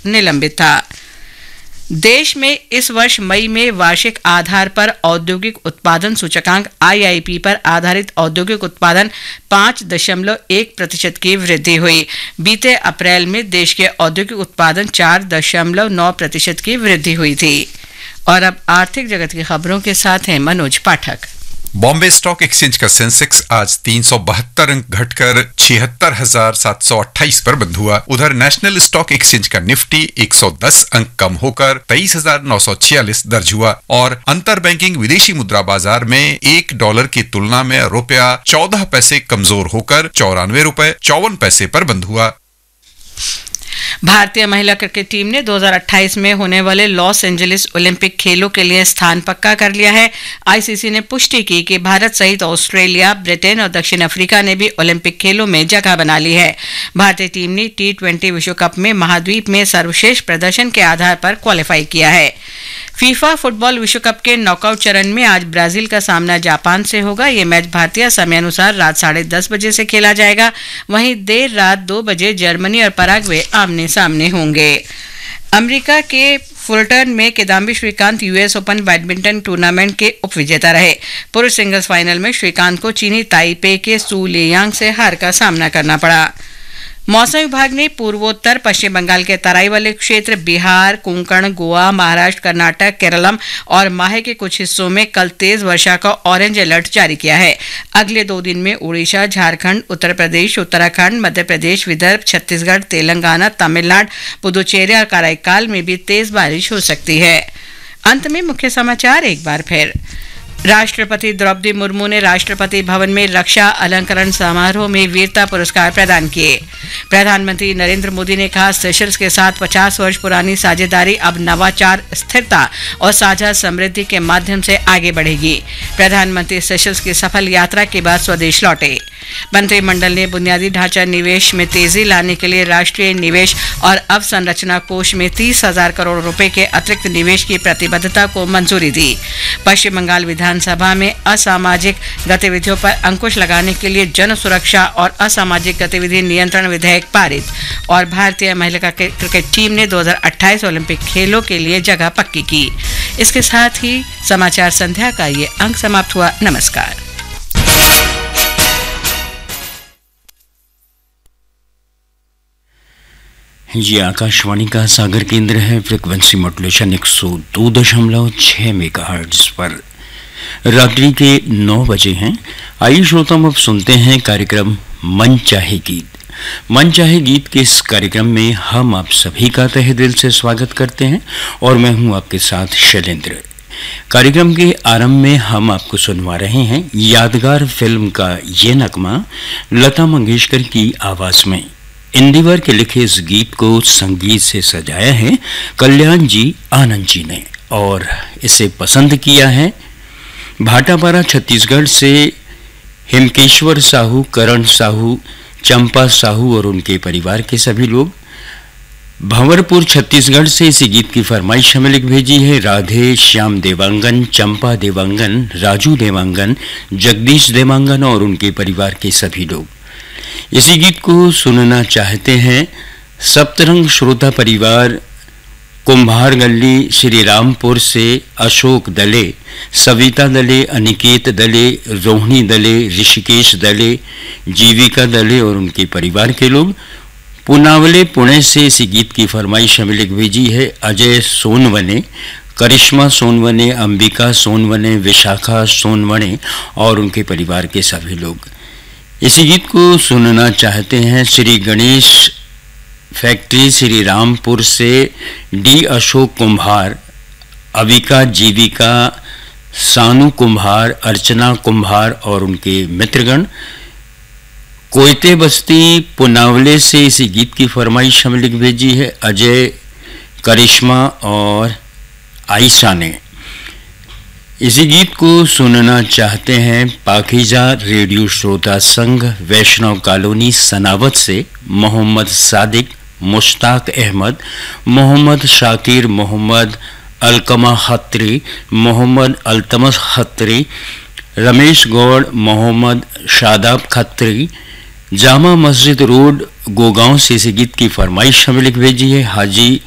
निलंबित था। देश में इस वर्ष मई में वार्षिक आधार पर औद्योगिक उत्पादन सूचकांक IIP पर आधारित औद्योगिक उत्पादन 5.1% की वृद्धि हुई। बीते अप्रैल में देश के औद्योगिक उत्पादन 4.9% की वृद्धि हुई थी। और अब आर्थिक जगत की खबरों के साथ हैं मनोज पाठक। बॉम्बे स्टॉक एक्सचेंज का सेंसेक्स आज 372 अंक घटकर 76,728 पर बंद हुआ। उधर नेशनल स्टॉक एक्सचेंज का निफ्टी 110 अंक कम होकर 23,946 दर्ज हुआ और अंतर बैंकिंग विदेशी मुद्रा बाजार में $1 की तुलना में रुपया 14 पैसे कमजोर होकर 94 रुपए 54 पैसे पर बंद हुआ। भारतीय महिला क्रिकेट टीम ने 2028 में होने वाले लॉस एंजलिस ओलंपिक खेलों के लिए स्थान पक्का कर लिया है। आईसीसी ने पुष्टि की कि भारत सहित ऑस्ट्रेलिया, ब्रिटेन और दक्षिण अफ्रीका ने भी ओलंपिक खेलों में जगह बना ली है। भारतीय टीम ने T20 विश्व कप में महाद्वीप में सर्वश्रेष्ठ प्रदर्शन के आधार पर क्वालिफाई किया है। फीफा फुटबॉल विश्व कप के नॉकआउट चरण में आज ब्राजील का सामना जापान से होगा। ये मैच भारतीय समय अनुसार रात 10:30 बजे से खेला जाएगा। वहीं देर रात 2 बजे जर्मनी और पराग्वे आमने सामने होंगे। अमेरिका के फुलटन में Kidambi Shrikant US open badminton tournament के उपविजेता रहे। पुरुष सिंगल्स फाइनल में श्रीकांत को चीनी ताइपे के सू लेयांग से हार का सामना करना पड़ा। मौसम विभाग ने पूर्वोत्तर पश्चिम बंगाल के तराई वाले क्षेत्र, बिहार, कोंकण, गोवा, महाराष्ट्र, कर्नाटक, केरलम और माहे के कुछ हिस्सों में कल तेज वर्षा का ऑरेंज अलर्ट जारी किया है। अगले 2 दिन में उड़ीसा, झारखंड, उत्तर प्रदेश, उत्तराखंड, मध्य प्रदेश, विदर्भ, छत्तीसगढ़, तेलंगाना, तमिलनाडु, पुदुचेरी और कराईकाल में भी तेज बारिश हो सकती है। अंत में मुख्य समाचार एक बार फिर। राष्ट्रपति द्रौपदी मुर्मू ने राष्ट्रपति भवन में रक्षा अलंकरण समारोह में वीरता पुरस्कार प्रदान किए। प्रधानमंत्री नरेंद्र मोदी ने कहा, सेशल्स के साथ 50 वर्ष पुरानी साझेदारी अब नवाचार, स्थिरता और साझा समृद्धि के माध्यम से आगे बढ़ेगी। प्रधानमंत्री सेशल्स की सफल यात्रा के बाद स्वदेश लौटे। मंत्रिमंडल ने बुनियादी ढांचा निवेश में तेजी लाने के लिए राष्ट्रीय निवेश और अवसंरचना कोष में 30,000 करोड़ रुपए के अतिरिक्त निवेश की प्रतिबद्धता को मंजूरी दी। पश्चिम बंगाल विधानसभा में असामाजिक गतिविधियों पर अंकुश लगाने के लिए जन सुरक्षा और असामाजिक गतिविधि नियंत्रण विधेयक पारित। और भारतीय महिला क्रिकेट टीम ने 2028 ओलंपिक खेलों के लिए जगह पक्की की। इसके साथ ही समाचार संध्या का ये अंक समाप्त हुआ। नमस्कार। ये आकाशवाणी का सागर केंद्र है। फ्रीक्वेंसी मॉड्यूलेशन 102.6 मेगाहर्ट्ज पर रात्रि के 9 बजे हैं। आइए श्रोताओं, अब सुनते हैं कार्यक्रम मन चाहे गीत। मन चाहे गीत के इस कार्यक्रम में हम आप सभी का तहे दिल से स्वागत करते हैं और मैं हूं आपके साथ शैलेंद्र। कार्यक्रम के आरंभ में हम आपको सुनवा रहे हैं यादगार फिल्म का ये नगमा लता मंगेशकर की आवाज में। इंदिवर के लिखे इस गीत को संगीत से सजाया है कल्याण जी आनंद जी ने और इसे पसंद किया है भाटापारा छत्तीसगढ़ से हिमकेश्वर साहू, करण साहू, चंपा साहू और उनके परिवार के सभी लोग। भंवरपुर छत्तीसगढ़ से इसी गीत की फरमाइश हमें लिख भेजी है राधे श्याम देवांगन, चंपा देवांगन, राजू देवांगन, जगदीश देवांगन और उनके परिवार के सभी लोग। इसी गीत को सुनना चाहते हैं सप्तरंग श्रोता परिवार कुंभार गली श्री रामपुर से अशोक दले, सविता दले, अनिकेत दले, रोहिणी दले, ऋषिकेश दले, जीविका दले और उनके परिवार के लोग। पुनावले पुणे से इसी गीत की फरमाइश हमें लिख भेजी है अजय सोनवने, करिश्मा सोनवने, अंबिका सोनवने, विशाखा सोनवने और उनके परिवार के सभी लोग। इसी गीत को सुनना चाहते हैं श्री गणेश फैक्ट्री श्री रामपुर से डी अशोक कुम्हार, अविका, जीविका, सानू कुम्हार, अर्चना कुम्हार और उनके मित्रगण। कोयते बस्ती पुनावले से इसी गीत की फरमाइश हमें लिख भेजी है अजय, करिश्मा और आयशा ने। इसी गीत को सुनना चाहते हैं पाकीजा रेडियो श्रोता संघ वैष्णव कॉलोनी सनावत से मोहम्मद सादिक, मुश्ताक अहमद, मोहम्मद शाकिर, मोहम्मद अलकमा खत्री, मोहम्मद अल्तमस खत्री, रमेश गौड़, मोहम्मद शादाब खत्री। जामा मस्जिद रोड गोगांव से इसी गीत की फरमाइश हमें लिख भेजी है हाजी